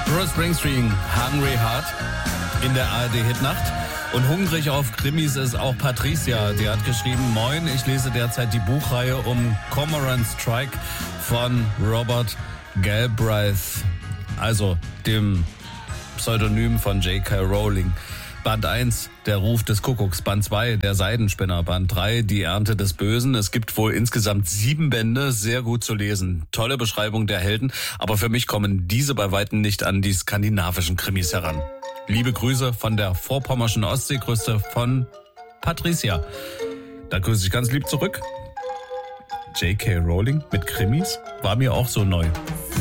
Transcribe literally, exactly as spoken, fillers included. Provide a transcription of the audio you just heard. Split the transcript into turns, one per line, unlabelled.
Bruce Springsteen, Hungry Heart in der A R D-Hitnacht. Und hungrig auf Krimis ist auch Patricia. Die hat geschrieben, moin, ich lese derzeit die Buchreihe um Cormoran Strike von Robert Galbraith, also dem Pseudonym von J K. Rowling. Band eins, der Ruf des Kuckucks. Band zwei, der Seidenspinner. Band drei, die Ernte des Bösen. Es gibt wohl insgesamt sieben Bände, sehr gut zu lesen. Tolle Beschreibung der Helden, aber für mich kommen diese bei Weitem nicht an die skandinavischen Krimis heran. Liebe Grüße von der vorpommerschen Ostseeküste von Patricia. Da grüße ich ganz lieb zurück. J K. Rowling mit Krimis war mir auch so neu.